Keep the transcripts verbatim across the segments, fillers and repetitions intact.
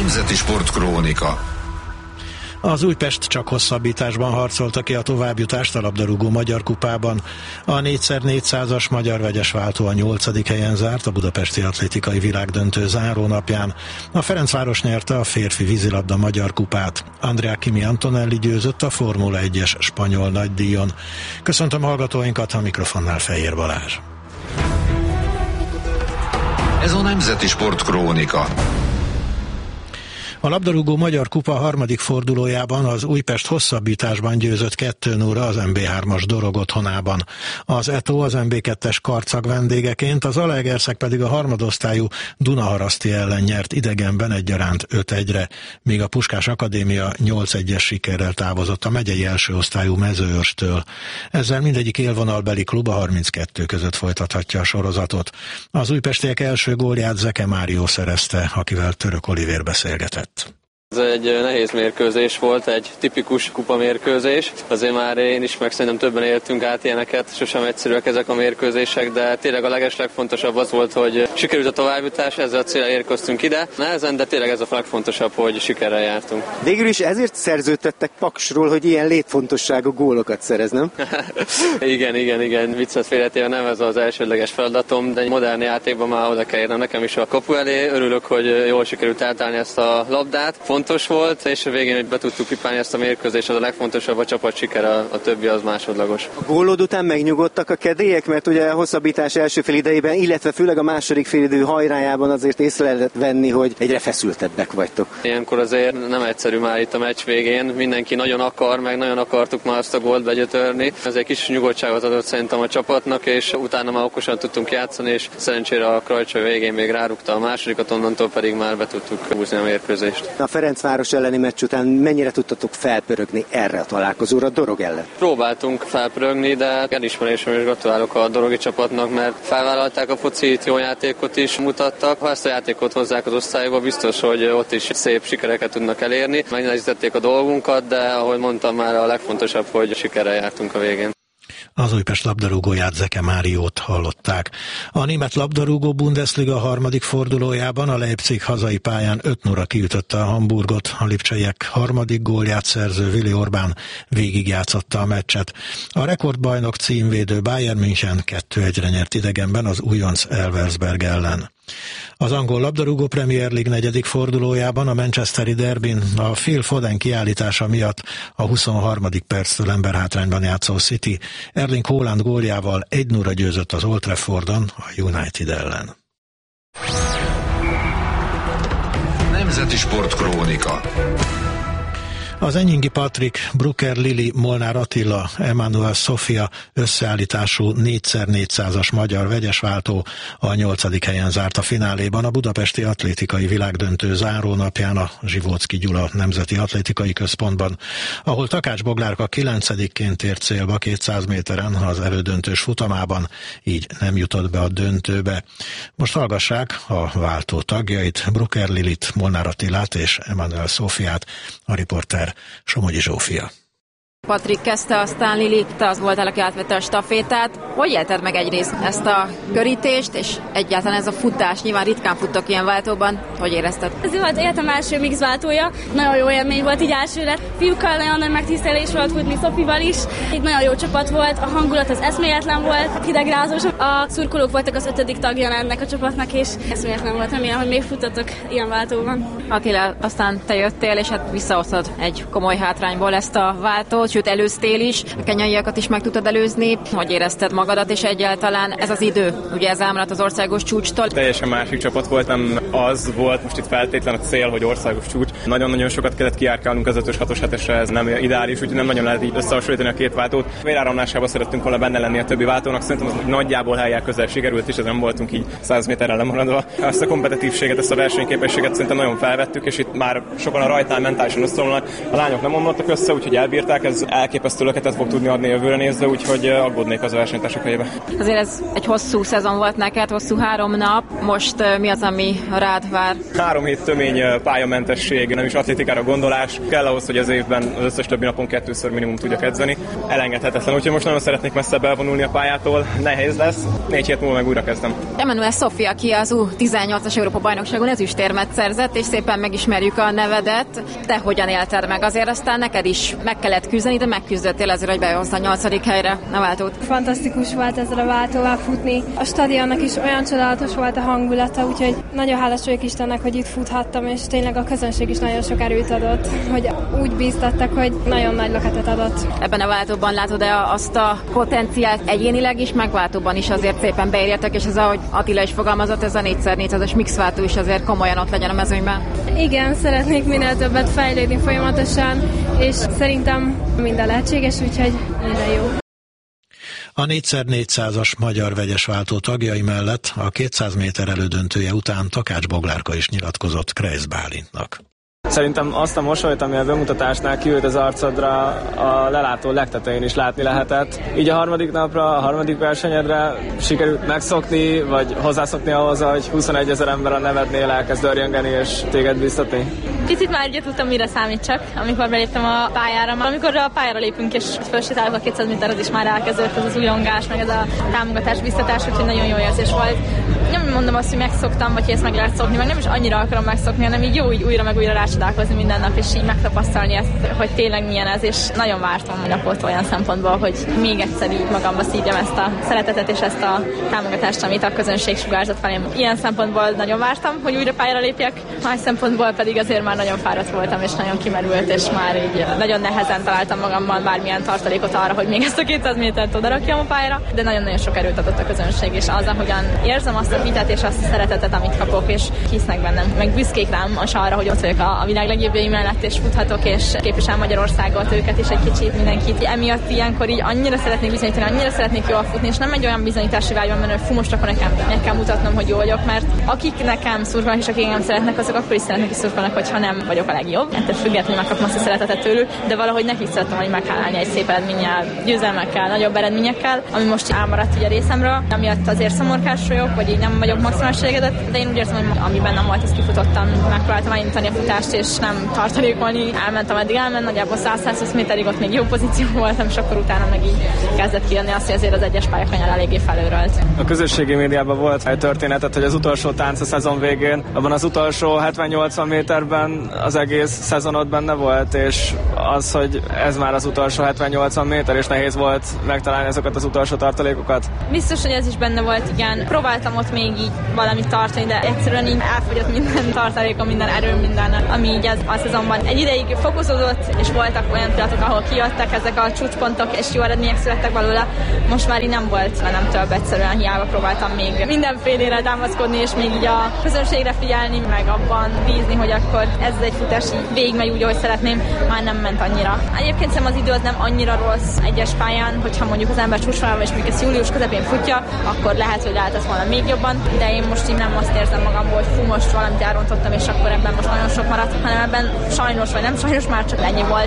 Nemzeti Sportkrónika. Az Újpest csak hosszabbításban harcolta ki a továbbjutást a labdarúgó Magyar Kupában. A négy szer négyszázas magyar vegyes váltó a nyolcadik helyen zárt a budapesti atlétikai világdöntő zárónapján. A Ferencváros nyerte a férfi vízilabda Magyar Kupát. Andrea Kimi Antonelli győzött a Formula egyes spanyol nagydíjon. Köszöntöm hallgatóinkat, a mikrofonnál Fejér Balázs. Ez a Nemzeti Sportkrónika. A labdarúgó Magyar Kupa harmadik fordulójában az Újpest hosszabbításban győzött kettő nulla az em bé hármas Dorog otthonában. Az é té o az em bé kettes Karcag vendégeként, az Zalaegerszeg pedig a harmadosztályú Dunaharaszti ellen nyert idegenben egyaránt öt egyre, míg a Puskás Akadémia nyolc egyes sikerrel távozott a megyei első osztályú Mezőörstől. Ezzel mindegyik élvonalbeli klub a harminckettő között folytathatja a sorozatot. Az újpestiek első gólját Zeke Mário szerezte, akivel Török Olivér beszélgetett. Ez egy nehéz mérkőzés volt, egy tipikus kupamérkőzés. Azért már én is, meg szerintem többen éltünk át ilyeneket, sosem egyszerűek ezek a mérkőzések, de tényleg a legeslegfontosabb az volt, hogy sikerült a továbbjutás, ezzel a célra érkeztünk ide. Nehezen, de tényleg ez a legfontosabb, hogy sikerrel jártunk. Végül is ezért szerződtettek Paksról, hogy ilyen létfontosságú gólokat szerez, nem? igen, igen, igen. Viccet félretéve nem ez az elsődleges feladatom, de egy modern játékban már oda kell érnem nekem is a kapu elé. Örülök, hogy jól sikerült eltálni ezt a labdát. Fontos volt, és a végén, hogy be tudtuk pipálni ezt a mérkőzést, az a legfontosabb, a csapat siker, a, a többi az másodlagos. A gólod után megnyugodtak a kedélyek, mert ugye a hosszabbítás első fél idejében, illetve főleg a második fél idő hajrájában azért észre lehetett venni, hogy egyre feszültebbek vagytok. Ilyenkor azért nem egyszerű már itt a meccs végén, mindenki nagyon akar, meg nagyon akartuk már azt a gólt begyötörni. Ez egy kis nyugodtságot adott szerintem a csapatnak, és utána már okosan tudtunk játszani, és szerencsére a Krajcsa végén még rárúgta a másodikat, onnantól pedig már be tudtuk húzni a mérkőzést. A Ferencváros elleni meccs után mennyire tudtatok felpörögni erre a találkozóra, Dorog ellen? Próbáltunk felpörögni, de elismerésem és gratulálok a dorogi csapatnak, mert felvállalták a focit, jó játékot is mutattak. Ha ezt a játékot hozzák az osztályba, biztos, hogy ott is szép sikereket tudnak elérni. Megnehezítették a dolgunkat, de ahogy mondtam már, a legfontosabb, hogy sikerrel jártunk a végén. Az Újpest labdarúgóját, Zeke Máriót hallották. A német labdarúgó Bundesliga harmadik fordulójában a Leipzig hazai pályán öt nulla kiütötte a Hamburgot. A lipcseiek harmadik gólját szerző Willi Orbán végigjátszotta a meccset. A rekordbajnok címvédő Bayern München kettő egyre nyert idegenben az újonc Elversberg ellen. Az angol labdarúgó Premier League negyedik fordulójában a manchesteri derbin a Phil Foden kiállítása miatt a huszonharmadik perctől emberhátrányban játszó City Erling Haaland góljával egy nulla győzött az Old Traffordon a United ellen. Nemzeti Sportkrónika. Az Enyingi Patrik, Brucker Lili, Molnár Attila, Emanuel Sofia összeállítású négy szer négyszázas magyar vegyesváltó a nyolcadik helyen zárt a fináléban a budapesti atlétikai világdöntő zárónapján a Zsivóczky Gyula Nemzeti Atlétikai Központban, ahol Takács Boglárka kilencedikként ért célba kétszáz méteren az elődöntős futamában, így nem jutott be a döntőbe. Most hallgassák a váltó tagjait, Brucker Lilit, Molnár Attilát és Emanuel Sofiát, a riporter Somogyi Zsófia. Patrik kezdte, aztán Lili, te az voltál, aki átvette a stafétát. Hogy élted meg egyrészt ezt a körítést, és egyáltalán ez a futás? Nyilván ritkán futtok ilyen váltóban. Hogy érezted? Ez volt életem első mix váltója. Nagyon jó élmény volt így elsőre. Fiúkkal nagyon nagy megtisztelés volt futni, Szofival is. Egy nagyon jó csapat volt, a hangulat az eszméletlen volt, hidegrázós. A szurkolók voltak az ötödik tagja ennek a csapatnak, és eszméletlen volt. Remélem, hogy még futtatok ilyen váltóban. Attila, aztán te jöttél, és hát visszahoztad egy komoly hátrányból ezt a váltót, sőt előztél is, a kenyaiakat is meg tudtad előzni. Hogy érezted magadat, és egyáltalán ez az idő, ugye ez elmaradt az országos csúcstól? Teljesen másik csapat volt, nem az volt most itt feltétlen a cél, hogy országos csúcs. Nagyon-nagyon sokat kellett kiárkálnunk az ötös, hatos, hetesre, ez nem ideális, úgyhogy nem nagyon lehet így összehasonlítani a két váltót. Véráramlásában szerettünk volna benne lenni a többi váltónak, szerintem az nagyjából helyek közel sikerült is, ez nem voltunk így száz méterrel lemaradva. Ezt a kompetitívséget, ezt a versenyképességet szerintem nagyon felvettük, és itt már sokan a rajtnál mentálisan összeomlanak. A lányok nem omlottak össze, úgyhogy elbírták, ez az elképesztő löketet fog tudni adni jövőre nézve, úgyhogy aggódnék az a versenytársak helyébe. Azért ez egy hosszú szezon volt neked, hosszú három nap. Most mi az, ami rád vár? Három hét tömény pályamentesség, nem is atlétikára gondolás. Kell ahhoz, hogy az évben az összes többi napon kettőször minimum tudjak edzeni. Elengedhetetlen, úgyhogy most nagyon szeretnék messzebb elvonulni a pályától. Nehéz lesz, négy hét múlva meg újra kezdem. Emmanuel Sofia, aki az U tizennyolcas Európa bajnokságon ezüstérmet szerzett, és szépen megismerjük a nevedet. Te hogyan élted meg? Azért aztán neked is meg kellett küzdeni, de megküzdöttél azért, hogy behozd a nyolcadik helyre a váltót. Fantasztikus volt ezzel a váltóval futni. A stadionnak is olyan csodálatos volt a hangulata, úgyhogy nagyon hálás vagyok Istennek, hogy itt futhattam, és tényleg a közönség is nagyon sok erőt adott, hogy úgy bíztattak, hogy nagyon nagy löketet adott. Ebben a váltóban látod-e azt a potenciált egyénileg is, meg váltóban is azért szépen beérjetek, és ez, ahogy Attila is fogalmazott, ez a négy szer négyszázas mix váltó is azért komolyan ott legyen a mezőnyben. Igen, szeretnék minél többet fejlődni folyamatosan, és szerintem minden lehetséges, úgyhogy minden jó. A négy szer négyszázas magyar vegyes váltó tagjai mellett a kétszáz méter elődöntője után Takács Boglárka is nyilatkozott Kreisz Bálintnak. Szerintem azt a mosolyt, ami a bemutatásnál kiült az arcodra, a lelátó legtetején is látni lehetett. Így a harmadik napra, a harmadik versenyedre sikerült megszokni, vagy hozzászokni ahhoz, hogy huszonegyezer ember a nevednél elkezd örjöngeni és téged biztatni? Picit már ugye tudtam, mire számítsak, amikor beléptem a pályára. Amikor a pályára lépünk és felsétálok a kétszáz méterhez is már elkezdődött ez az újongás, meg ez a támogatás, biztatás, úgyhogy nagyon jó érzés volt. Nem mondom azt, hogy megszoktam, vagy hogy ezt meg lehet szokni, meg nem is annyira akarom megszokni, hanem így jó, így újra meg újra rácsodálkozni minden nap, és így megtapasztalni ezt, hogy tényleg milyen ez, és nagyon vártam a napot olyan szempontból, hogy még egyszer így magamba szívjam ezt a szeretetet és ezt a támogatást, amit a közönség sugárzott felém. Ilyen szempontból nagyon vártam, hogy újra pályára lépjek, más szempontból pedig azért már nagyon fáradt voltam, és nagyon kimerült, és már így nagyon nehezen találtam magamban bármilyen tartalékot arra, hogy még ezt a kétszáz métert odarakjam a pályára, de nagyon-nagyon sok erőt adott a közönség, és az, ahogyan érzem azt a hitet és azt a szeretetet, amit kapok, és hisznek bennem, meg büszkék rám az arra, hogy ott vagyok a, a világ legjobbjai mellett, és futhatok, és képvisel Magyarországot, őket is egy kicsit, mindenkit. Emiatt ilyenkor így annyira szeretnék bizonyítani, annyira szeretnék jól futni, és nem egy olyan bizonyítási vágyban menő, hogy fú, most akkor nekem meg kell mutatnom, hogy jó vagyok, mert akik nekem szurkolnak, és akik engem szeretnek, azok akkor is szeretnek, és szurkolnak, hogyha nem vagyok a legjobb. Ettől függetlenül megkapom azt a szeretetet tőlük, de valahogy nekik szerettem, hogy meg kell állni egy szép eredménnyel, győzelmekkel, nagyobb eredményekkel, ami most elmaradt ugye a részemről, amiatt azért szomorkás vagyok, vagy így nem vagyok maximálisan elégedett, de én úgy érzem, hogy ami bennem volt, ezt kifutottam, megpróbáltam elindítani a futást, és nem tartalékolni. Elmentem, eddig elment, nagyjából száz-százhúsz méterig ott még jó pozíció voltam, és akkor utána meg így kezdett kijönni azt, hogy azért az egyes pályakanyar eléggé felőrölt. A közösségi médiában volt egy történetet, hogy az utolsó tánc a szezon végén, abban az utolsó hetven-nyolcvan méterben az egész szezonod benne volt, és az, hogy ez már az utolsó hetven-nyolcvan méter, és nehéz volt megtalálni ezeket az utolsó tartalékokat. Biztos, hogy ez is benne volt, igen. Próbáltam ott még így valamit tartani, de egyszerűen így elfogyott minden tartalékom, minden erőm, minden, ami így az, a szezonban egy ideig fokozódott, és voltak olyan pillanatok, ahol kijöttek ezek a csúcspontok, és jó eredmények születtek belőle. Most már így nem volt, mert nem több, egyszerűen hiába próbáltam még mindenfélére támaszkodni, és még így a közönségre figyelni, meg abban bízni, hogy akkor ez egy futás így végigmegy úgy, ahogy szeretném, már nem ment annyira. Egyébként szerintem az idő az nem annyira rossz egyes pályán, hogyha mondjuk az ember csúcsvonalban, és mondjuk ezt július közepén futja, akkor lehet, hogy lehetett volna még jobban, de én most így nem azt érzem magamból, hogy fú, most valamit elrontottam, és akkor ebben most nagyon sok maradt, hanem ebben sajnos vagy nem sajnos már csak ennyi volt.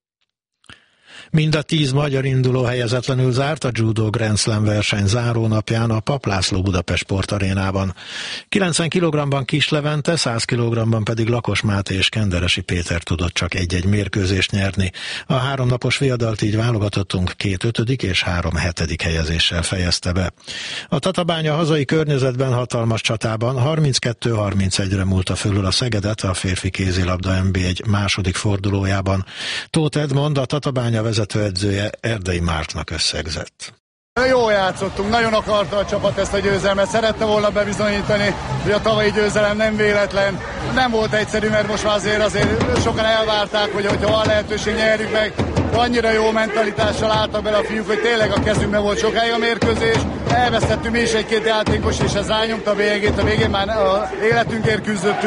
Mind a tíz magyar induló helyezetlenül zárt a Judo Grand Slam verseny zárónapján a Papp László Budapest Sportarénában. kilencven kilogrammban Kis Levente, száz kilogrammban pedig Lakos Máté és Kenderesi Péter tudott csak egy-egy mérkőzést nyerni. A háromnapos viadalt így válogatottunk két ötödik és három hetedik helyezéssel fejezte be. A Tatabánya hazai környezetben hatalmas csatában harminckettő harmincegyre múlta fölül a Szegedet a férfi kézilabda en bé egy második fordulójában. Tóth Edmond, a Tatabánya vezetőedzője Erdei Márknak összegzett. Jó játszottunk, nagyon akarta a csapat ezt a győzelmet, szerette volna bebizonyítani, hogy a tavalyi győzelem nem véletlen. Nem volt egyszerű, mert most már azért, azért sokan elvárták, hogy ha van lehetőség, nyerjük meg. De annyira jó mentalitással álltak bele a fiúk, hogy tényleg a kezünkben volt sokáig a mérkőzés. Elvesztettünk mi is egy-két játékos, és ez rányomta a végét, a végén már a életünkért küzdöttünk.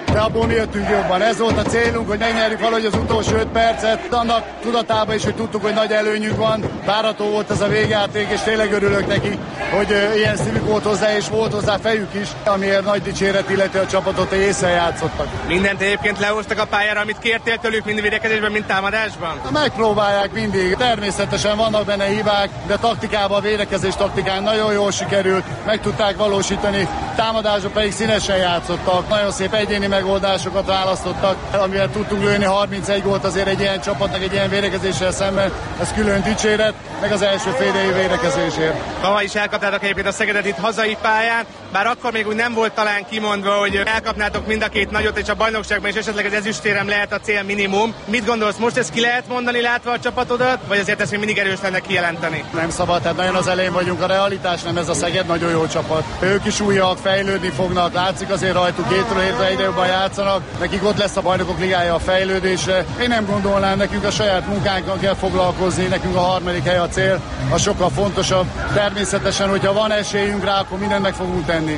de abból mi jöttünk jobban. Ez volt a célunk, hogy megnyerjük valahogy az utolsó öt percet, annak tudatában is, hogy tudtuk, hogy nagy előnyünk van. Várható volt ez a végjáték, és tényleg örülök neki, hogy uh, ilyen szívük volt hozzá, és volt hozzá fejük is, amiért nagy dicséret illeti a csapatot, hogy észre játszottak. Mindent egyébként lehoztak a pályára, amit kértél tőlük, mind védekezésben, mind támadásban? Megpróbálják mindig. Természetesen vannak benne hibák, de taktikában a védekezés taktikán nagyon jól sikerült, meg tudták valósítani, támadásban pedig színesen játszottak. Nagyon szép egyéni megoldásokat választottak, amivel tudtunk lőni harmincegy gólt azért egy ilyen csapatnak, egy ilyen védekezéssel szemben. Ez külön dicséret, meg az első fél év védekezésért. Tavaly is elkaptátok egyébként a Szegedet itt hazai pályán, bár akkor még úgy nem volt talán kimondva, hogy elkapnátok mind a két nagyot, és a bajnokságban is esetleg az ezüstérem lehet a cél minimum. Mit gondolsz, most ezt ki lehet mondani látva a csapatodat, vagy azért ezt még mindig erős lenne kijelenteni? Nem szabad, tehát nagyon az elején vagyunk, a realitás nem ez a Szeged, nagyon jó csapat. Ők is újak, fejlődni fognak, látszik azért rajtuk, hétről hétre egyre jobban játszanak, nekik ott lesz a Bajnokok Ligája a fejlődésre. Én nem gondolnám, nekünk a saját munkánkkal kell foglalkozni, nekünk a harmadik hely a cél, az sokkal fontosabb. Természetesen, hogyha van esélyünk rá, akkor mindent meg fogunk tenni.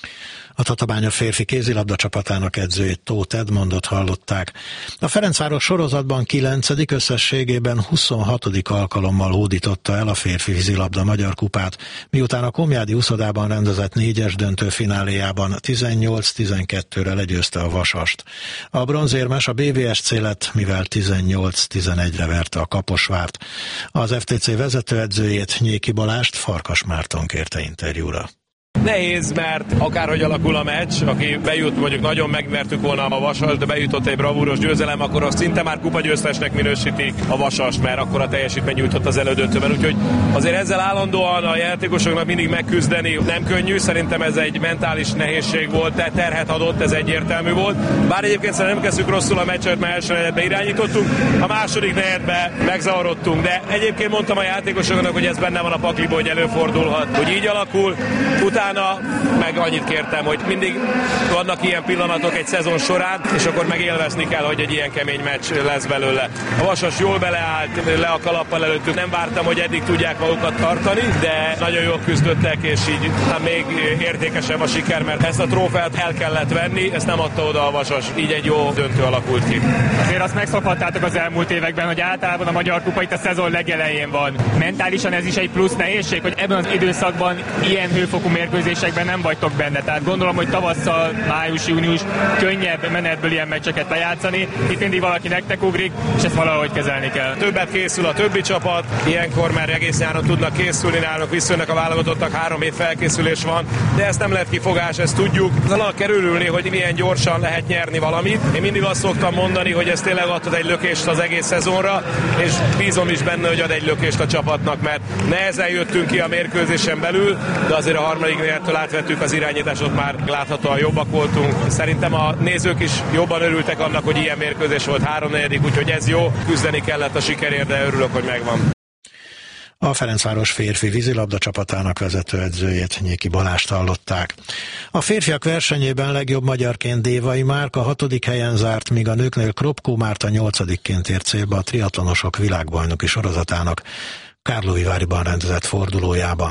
A Tatabánya férfi kézilabda csapatának edzőjét, Tóth Edmondot hallották. A Ferencváros sorozatban kilencedik összességében huszonhatodik alkalommal hódította el a férfi vízilabda magyar kupát, miután a Komjádi uszodában rendezett négyes döntő fináléjában tizennyolc tizenkettőre legyőzte a Vasast. A bronzérmes a bé vé es cé lett, mivel tizennyolc tizenegyre verte a Kaposvárt. Az ef té cé vezetőedzőjét, Nyéki Balást Farkas Márton kérte interjúra. Nehéz, mert akárhogy alakul a meccs, aki bejut, mondjuk nagyon megvertük volna a Vasast, de bejutott egy bravúros győzelem, akkor azt szinte már kupagyőztesnek minősítik a Vasast, mert akkor a teljesítmény nyújtott az elődöntőben. Úgyhogy azért ezzel állandóan a játékosoknak mindig megküzdeni nem könnyű, szerintem ez egy mentális nehézség volt, de terhet adott, ez egyértelmű volt. Bár egyébként szerintem nem kezdtük rosszul a meccset, mert első negyedbe irányítottunk, a második negyedbe megzavarodtunk, de egyébként mondtam a játékosoknak, hogy ez benne van a pakliból, hogy előfordulhat, hogy így alakul. Utána meg annyit kértem, hogy mindig vannak ilyen pillanatok egy szezon során, és akkor meg élvezni kell, hogy egy ilyen kemény meccs lesz belőle. A Vasas jól beleállt, le a kalappal előttük, nem vártam, hogy eddig tudják magukat tartani, de nagyon jól küzdöttek, és így hát még értékesebb a siker, mert ezt a trófeát el kellett venni, ezt nem adta oda a Vasas, így egy jó döntő alakult ki. Azért azt megszokhattátok az elmúlt években, hogy általában a Magyar Kupa itt a szezon legelején van. Mentálisan ez is egy plusz nehézség, hogy ebben az időszakban ilyen hőfokú mérkőzésekben nem vagytok benne. Tehát gondolom, hogy tavasszal, május, június könnyebb menetből ilyen meccseket lejátszani. Itt mindig valaki nektek ugrik, és ezt valahogy kezelni kell. Többet készül a többi csapat, ilyenkor már egész nyáron tudnak készülni, nálunk visszajönnek a válogatottak, három év felkészülés van, de ezt nem lehet kifogás, ezt tudjuk. Annak kell örülni, hogy milyen gyorsan lehet nyerni valamit. Én mindig azt szoktam mondani, hogy ez tényleg adhat egy lökést az egész szezonra, és bízom is benne, hogy ad egy lökést a csapatnak, mert nehezen jöttünk ki a mérkőzésen belül, de azért a harmadik negyedtől átvettük az irányításot, már láthatóan jobbak voltunk. Szerintem a nézők is jobban örültek annak, hogy ilyen mérkőzés volt háromnegyedik, úgyhogy ez jó, küzdeni kellett a sikerért, de örülök, hogy megvan. A Ferencváros férfi vízilabda csapatának vezetőedzőjét, Nyéki Balást hallották. A férfiak versenyében legjobb magyarként Dévai Márk a hatodik helyen zárt, míg a nőknél Kropkó Márta nyolcadikként ért célba a triatlonosok világbajnoki sorozatának Kárlóiváriban rendezett fordulójában.